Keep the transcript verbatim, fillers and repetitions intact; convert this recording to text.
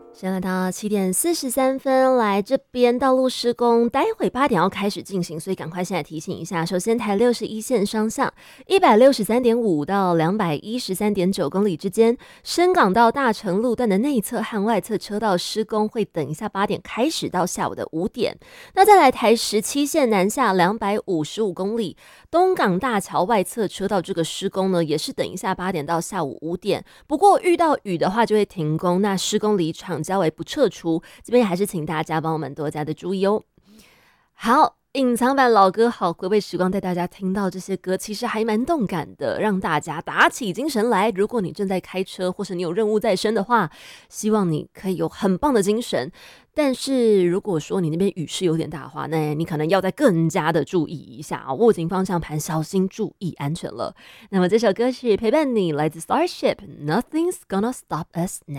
现在到七点四十三分，来这边道路施工，待会八点要开始进行，所以赶快现在提醒一下。首先，台六十一线双向一百六十三点五到两百一十三点九公里之间，深港到大成路段的内侧和外侧车道施工会等一下八点开始到下午的五点。那再来台十七线南下两百五十五公里，东港大桥外侧车道这个施工呢，也是等一下八点到下午五点。不过遇到雨的话就会停工，那施工离场较为不撤出，这边还是请大家帮我们多加的注意哦。好，隐藏版老歌好，回味时光带大家听到这些歌，其实还蛮动感的，让大家打起精神来。如果你正在开车，或是你有任务在身的话，希望你可以有很棒的精神。但是如果说你那边雨势有点大的话，那你可能要再更加的注意一下啊，握紧方向盘，小心注意安全了。那么这首歌曲陪伴你，来自 Starship，Nothing's Gonna Stop Us Now。